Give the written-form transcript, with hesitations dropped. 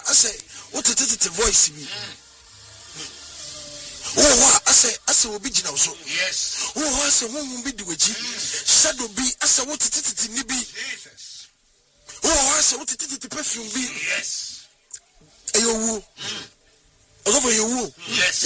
I say, what a voice me. Oh, I say, will be so. Yes. Oh, I say, won't be the way. Shadow be, I say, what it be. Oh, I say, what it perfume be. Yes. Ayo, over your woo. Yes.